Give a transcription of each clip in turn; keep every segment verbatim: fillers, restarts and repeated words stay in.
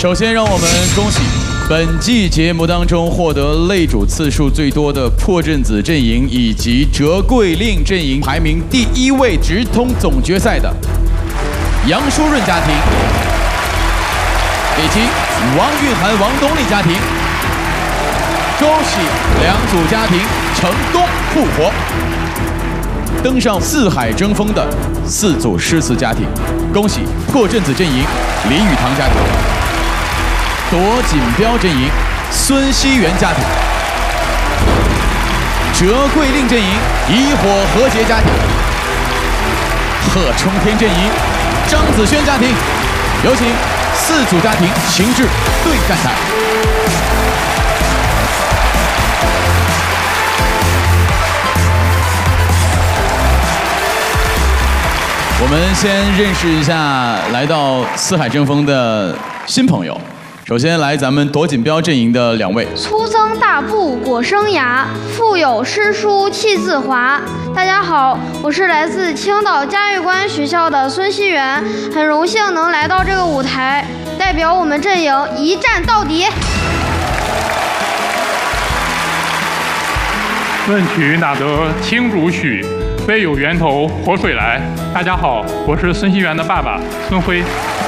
首先，让我们恭喜本季节目当中获得擂主次数最多的破阵子阵营以及折桂令阵营排名第一位直通总决赛的杨淑润家庭，以及王韵涵、王东丽家庭。恭喜两组家庭成功复活，登上四海争锋的四组诗词家庭。恭喜破阵子阵营李雨堂家庭。夺锦标阵营孙熙元家庭，折桂令阵营以火和谐家庭，贺冲天阵营张子轩家庭。有请四组家庭行至对战台。我们先认识一下来到四海争锋的新朋友。首先来咱们夺锦标阵营的两位。 粗增大布果生芽，腹有诗书气自华。大家好，我是来自青岛嘉峪关学校的孙熙元，很荣幸能来到这个舞台，代表我们阵营一战到底。 问渠哪得清竹许，为有源头活水来。大家好，我是孙熙元的爸爸孙辉。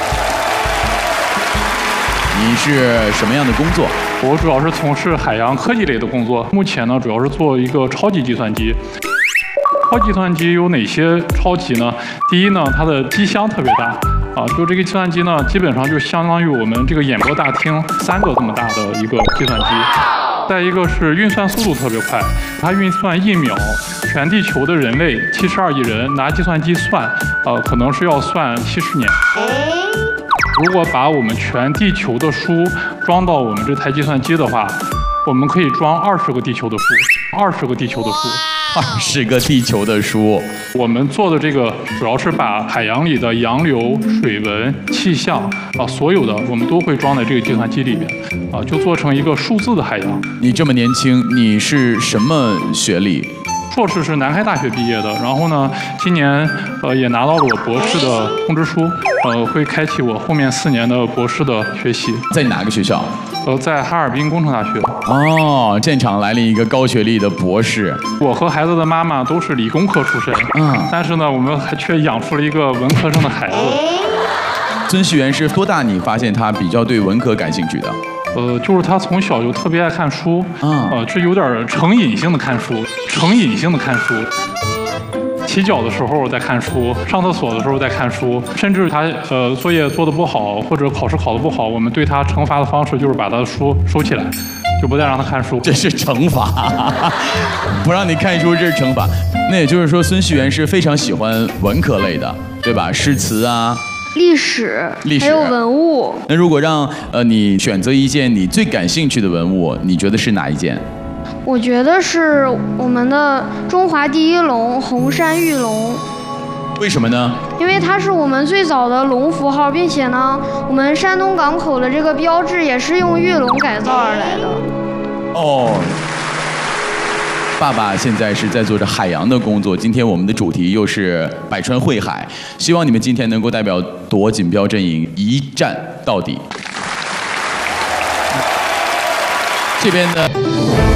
你是什么样的工作？ 我主要是从事海洋科技类的工作，目前呢主要是做一个超级计算机。超级计算机有哪些超级呢？第一呢，它的机箱特别大啊，就这个计算机呢，基本上就相当于我们这个演播大厅三个这么大的一个计算机。再一个是运算速度特别快，它运算一秒，全地球的人类七十二亿人拿计算机算，呃，可能是要算七十年。如果把我们全地球的书装到我们这台计算机的话，我们可以装二十个地球的书，二十个地球的书， 二十个地球的书。 我们做的这个主要是把海洋里的洋流、水文、气象啊，所有的我们都会装在这个计算机里面啊，就做成一个数字的海洋。 你这么年轻，你是什么学历？ 硕士是南开大学毕业的，然后呢，今年呃也拿到了我博士的通知书，呃，会开启我后面四年的博士的学习。 在哪个学校？ 呃，在哈尔滨工程大学。 哦，现场来了一个高学历的博士。 我和孩子的妈妈都是理工科出身，嗯，但是呢，我们还却养出了一个文科生的孩子。 孙熙元是多大你发现他比较对文科感兴趣的？ 呃，就是他从小就特别爱看书， 嗯， 呃，这有点成瘾性的看书，成瘾性的看书。洗脚的时候在看书，上厕所的时候在看书，甚至他呃作业做得不好或者考试考得不好，我们对他惩罚的方式就是把他的书收起来，就不再让他看书。 这是惩罚，不让你看书这是惩罚。那也就是说，孙熙元是非常喜欢文科类的，对吧？诗词啊。 历史， 历史还有文物。 那如果让呃你选择一件你最感兴趣的文物，你觉得是哪一件？ 我觉得是我们的中华第一龙红山玉龙。 为什么呢？ 因为它是我们最早的龙符号，并且呢，我们山东港口的这个标志也是用玉龙改造而来的。 哦。爸爸现在是在做着海洋的工作，今天我们的主题又是百川汇海，希望你们今天能够代表夺锦标阵营一战到底。这边的。